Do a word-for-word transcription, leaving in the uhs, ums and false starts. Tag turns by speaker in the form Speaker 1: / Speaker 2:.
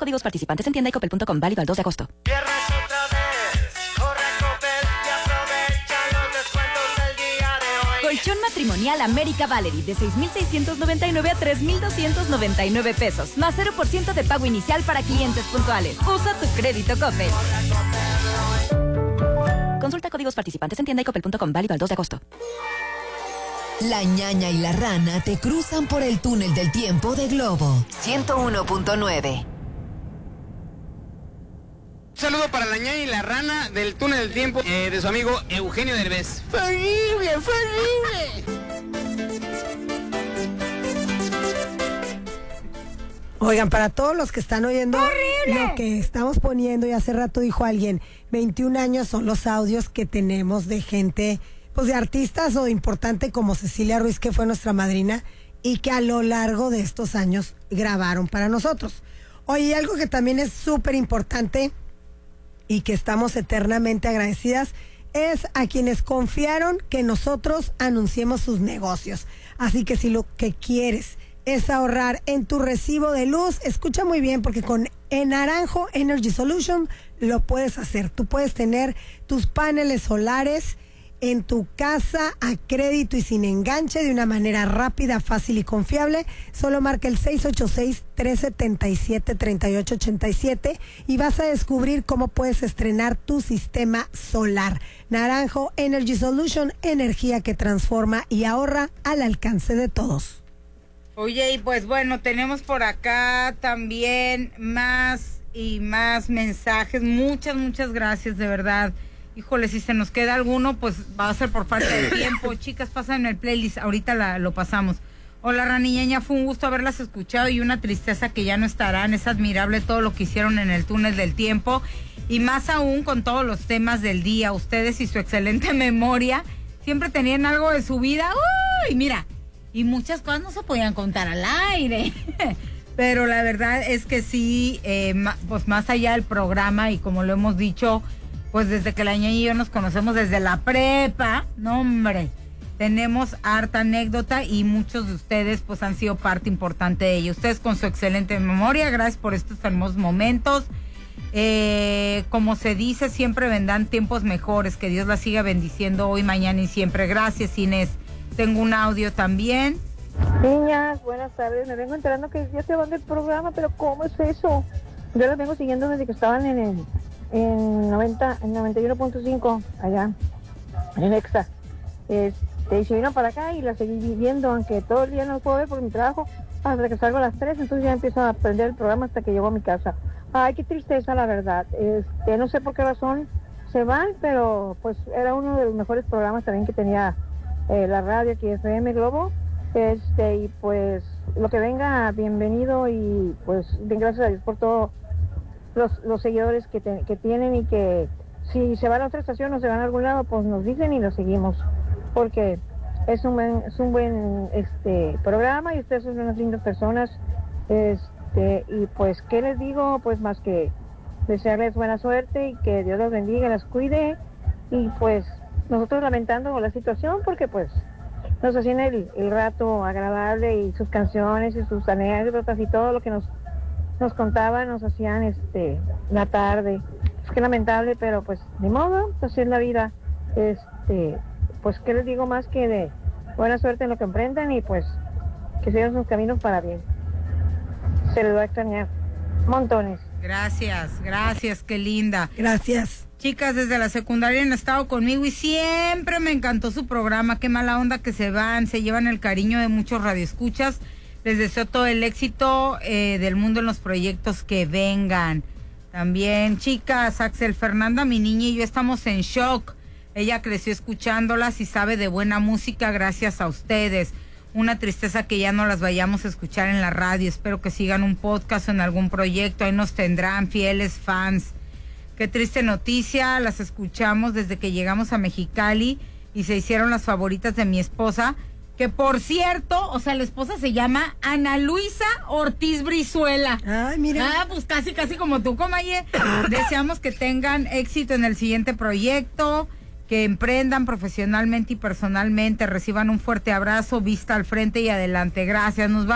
Speaker 1: códigos participantes en tienda y coppel punto com, válido al dos de agosto.
Speaker 2: Viernes otra vez, corre a Coppel y aprovecha los descuentos del día de hoy.
Speaker 1: Colchón matrimonial América Valerie de seis mil seiscientos noventa y nueve a tres mil doscientos noventa y nueve pesos, más cero por ciento de pago inicial para clientes puntuales. Usa tu crédito Coppel. Consulta códigos participantes en tienda y coppel punto com, válido al dos de agosto.
Speaker 3: La ñaña y la rana te cruzan por el túnel del tiempo de Globo ciento uno punto nueve.
Speaker 4: Un saludo para la ñaña y la rana del túnel del tiempo eh, de su amigo Eugenio Derbez. ¡Fue horrible, fue horrible!
Speaker 5: Oigan, para todos los que están oyendo
Speaker 6: ¡horrible!
Speaker 5: Lo que estamos poniendo, y hace rato dijo alguien, veintiún años son los audios que tenemos de gente, pues de artistas o de importante como Cecilia Ruiz, que fue nuestra madrina, y que a lo largo de estos años grabaron para nosotros. Oye, algo que también es súper importante y que estamos eternamente agradecidas es a quienes confiaron que nosotros anunciemos sus negocios. Así que si lo que quieres es ahorrar en tu recibo de luz, escucha muy bien, porque con Naranjo Energy Solution lo puedes hacer. Tú puedes tener tus paneles solares en tu casa a crédito y sin enganche de una manera rápida, fácil y confiable. Solo marca el seis ocho seis, tres siete siete, tres ocho ocho siete y vas a descubrir cómo puedes estrenar tu sistema solar. Naranjo Energy Solution, energía que transforma y ahorra al alcance de todos.
Speaker 6: Oye, y pues bueno, tenemos por acá también más y más mensajes. Muchas, muchas gracias, de verdad. Híjole, si se nos queda alguno, pues va a ser por falta de tiempo. Chicas, pasan el playlist, ahorita la, lo pasamos. Hola, raniñeña, fue un gusto haberlas escuchado y una tristeza que ya no estarán. Es admirable todo lo que hicieron en el túnel del tiempo y más aún con todos los temas del día. Ustedes y su excelente memoria siempre tenían algo de su vida. ¡Uy! Mira, y muchas cosas no se podían contar al aire. Pero la verdad es que sí, eh, pues más allá del programa y como lo hemos dicho, pues desde que la ñaña y yo nos conocemos desde la prepa, no hombre, tenemos harta anécdota y muchos de ustedes pues han sido parte importante de ello. Ustedes con su excelente memoria, gracias por estos hermosos momentos. Eh, como se dice, siempre vendrán tiempos mejores, que Dios la siga bendiciendo hoy, mañana y siempre. Gracias, Inés. Tengo un audio también.
Speaker 7: Niñas, buenas tardes. Me vengo enterando que ya se van del programa, pero ¿cómo es eso? Yo los vengo siguiendo desde que estaban en el en noventa, en noventa y uno punto cinco, allá, en Exa. Este, y se vino para acá y la seguí viviendo, aunque todo el día no puedo ver por mi trabajo, hasta que salgo a las tres, entonces ya empiezo a aprender el programa hasta que llego a mi casa. Ay, qué tristeza, la verdad. Este, no sé por qué razón se van, pero pues era uno de los mejores programas también que tenía eh, la radio aquí, F M Globo. Este, y pues lo que venga, bienvenido, y pues gracias a Dios por todo. Los, los seguidores que, te, que tienen, y que si se van a otra estación o se van a algún lado, pues nos dicen y lo seguimos, porque es un buen, es un buen este programa y ustedes son unas lindas personas, este y pues qué les digo, pues más que desearles buena suerte y que Dios los bendiga, las cuide, y pues nosotros lamentando la situación porque pues nos hacían el, el rato agradable, y sus canciones y sus anécdotas y todo lo que nos nos contaban, nos hacían este la tarde. Es que lamentable, pero pues ni modo, así es la vida. Este, pues qué les digo más que de buena suerte en lo que emprendan, y pues que sigan sus caminos para bien. Se les va a extrañar montones.
Speaker 6: Gracias, gracias, qué linda.
Speaker 5: Gracias.
Speaker 6: Chicas, desde la secundaria han estado conmigo y siempre me encantó su programa. Qué mala onda que se van, se llevan el cariño de muchos radioescuchas. Les deseo todo el éxito eh, del mundo en los proyectos que vengan. También, chicas, Axel Fernanda, mi niña y yo estamos en shock. Ella creció escuchándolas y sabe de buena música gracias a ustedes. Una tristeza que ya no las vayamos a escuchar en la radio. Espero que sigan un podcast o en algún proyecto. Ahí nos tendrán fieles fans. Qué triste noticia. Las escuchamos desde que llegamos a Mexicali y se hicieron las favoritas de mi esposa. Que por cierto, o sea, la esposa se llama Ana Luisa Ortiz Brizuela.
Speaker 5: Ay, mira.
Speaker 6: Ah, pues casi, casi como tú, comaye. Deseamos que tengan éxito en el siguiente proyecto, que emprendan profesionalmente y personalmente, reciban un fuerte abrazo, vista al frente y adelante. Gracias, nos vamos.